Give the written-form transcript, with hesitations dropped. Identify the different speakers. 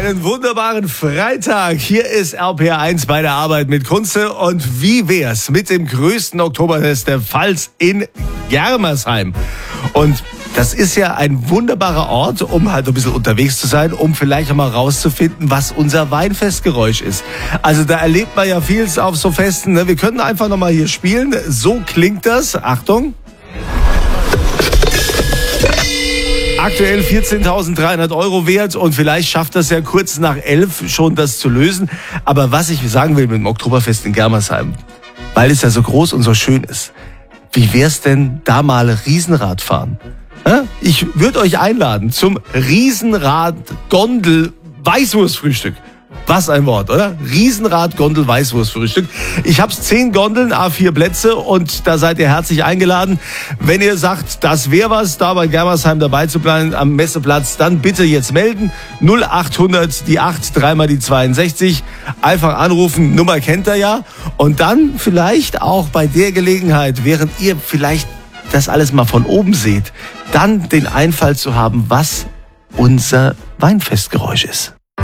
Speaker 1: Einen wunderbaren Freitag. Hier ist RPR1 bei der Arbeit mit Kunze. Und wie wär's mit dem größten Oktoberfest der Pfalz in Germersheim? Und das ist ja ein wunderbarer Ort, um halt ein bisschen unterwegs zu sein, um vielleicht auch mal rauszufinden, was unser Weinfestgeräusch ist. Also da erlebt man ja vieles auf so Festen. Ne? Wir können einfach noch mal hier spielen. So klingt das. Achtung. Aktuell 14.300 € wert und vielleicht schafft das ja kurz nach 11 schon das zu lösen. Aber was ich sagen will mit dem Oktoberfest in Germersheim, weil es ja so groß und so schön ist, wie wär's denn da mal Riesenrad fahren? Ich würde euch einladen zum Riesenrad-Gondel-Weißwurstfrühstück. Was ein Wort, oder? Riesenrad-Gondel-Weißwurstfrühstück. Ich habe 10 Gondeln, A4 Plätze und da seid ihr herzlich eingeladen. Wenn ihr sagt, das wäre was, da bei Germersheim dabei zu bleiben am Messeplatz, dann bitte jetzt melden. 0800 die 8, 3 mal die 62. Einfach anrufen, Nummer kennt ihr ja. Und dann vielleicht auch bei der Gelegenheit, während ihr vielleicht das alles mal von oben seht, dann den Einfall zu haben, was unser Weinfestgeräusch ist.